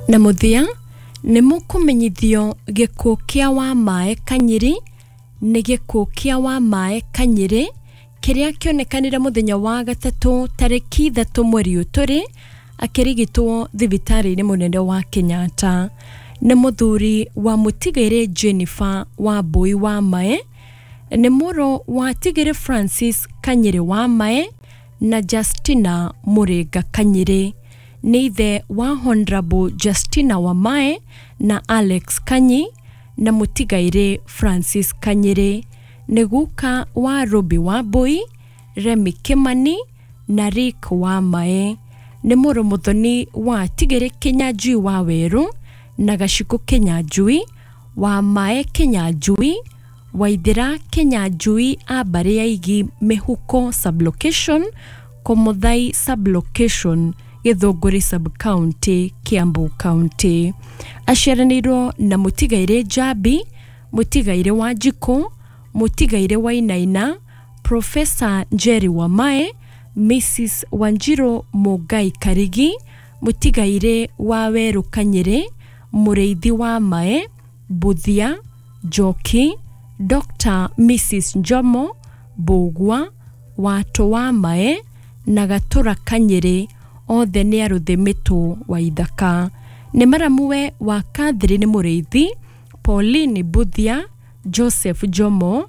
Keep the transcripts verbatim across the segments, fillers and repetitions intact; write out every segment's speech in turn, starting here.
Na muthia ni mukumenyithio gikuo kia wa mae Kanyiri ni gikuo kia wa mae Kanyiri kiria kionekanire muthenya wa gatatu tariki ithatu mweri uturi akirigitwo thibitari-ini munene wa Kenyatta. Ni muthuri wa Mutigire Jennifer wa Boi wa Mae, ni muro wa Tigire Francis Kanyiri wa Mae na Justina Muringa Kanyiri. Ni ithe wa Honorable Justina wa Mae na Alex Kanyi na Mutigaire Francis Kanyiri. Ni guka wa Robi wa Boi, Remi Kimani na Rick wa Mae. Ni muro muthoni wa Tigire Kinyanjui wa Weru na Gashiku Kinyanjui wa Mae Kinyanjui, Waithira Kinyanjui abare ya igi Mihuko sublocation, Komuthai sublocation, Githunguri sub-county, Kiambu county. Aciaranirwo na Mutigaire Jabi, Mutigaire wa Jiko, Mutigaire wa Inaina, Professor Njeri wa Mae, Missus Wanjiro Mugai Karigi, Mutigaire wa Weru Kanyiri, Mureithi wa Mae, Buthia, Joki, Doctor Missus Njomo, Bugwa, Wato wa Mae, na Gatura Kanyiri, othe ni aruthimitwo wa ithaka. Ni maramuwe wa Catherine Mureithi, Pauline Buthia, Joseph Jomo,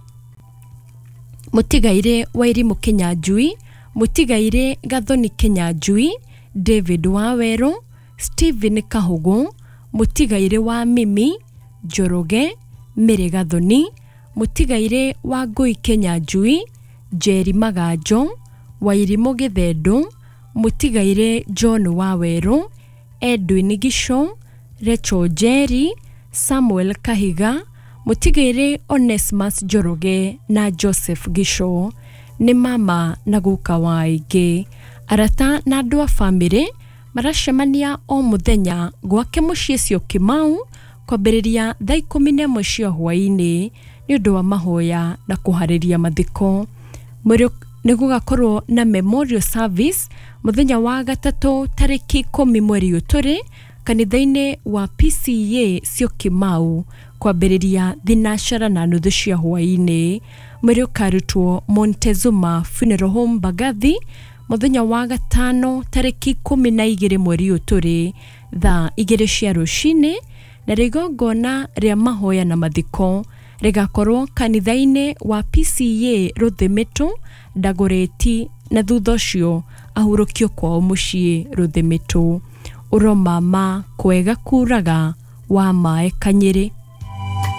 Mutigaire wa Irimu Kinyanjui, Mutigaire Gathoni Kinyanjui, David wa Weru, Stephen Kahugu, Mutigaire wa Mimi, Joroge, Mere Gathoni, Mutigaire wa Ngui Kinyanjui, Jerry Magajo, wa Irimu Githendu, Mutigaire John wa Weru, Edwin Gisho, Recho Jerry, Samuel Kahiga, Mutigaire Onesmus Joroge na Joseph Gisho. Ni mama na guka wa ingi. Arata na andu a family maracemania o muthenya gwake mucii cio Kimau kwambiriria thaa ikumi na imwe cia hwaini ni undu wa mahoya na kuhariria mathiko. Mwiri ni gugakorwo na memorial service muthenya wa gatatu tariki ikumi mweri uturi kanitha-ini wa P C A cio Kimau kwambiriria thinashara na nuthu cia hwaini. Mwiri ukarutwo Montezuma Funeral Home Bagathi muthenya wa gatano tariki ikumi na igiri mweri uturi thaa igiri cia rucini, na rigongona ria mahoya na mathiko rigakorwo kanitha-ini wa P C A Ruthimitu Dagoreti, na thutha ucio ahurukio kwao mucii Ruthimitu. Uro mama kwega kuraga wa Mae Kanyiri.